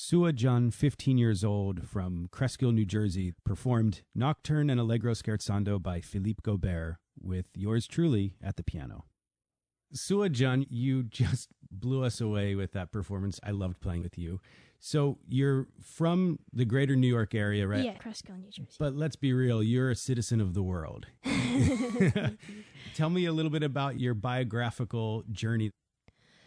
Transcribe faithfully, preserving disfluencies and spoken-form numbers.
Sua Jun, fifteen years old, from Cresskill, New Jersey, performed Nocturne and Allegro Scherzando by Philippe Gobert with yours truly at the piano. Sua Jun, you just blew us away with that performance. I loved playing with you. So you're from the greater New York area, right? Yeah, Cresskill, New Jersey. But let's be real, you're a citizen of the world. Tell me a little bit about your biographical journey.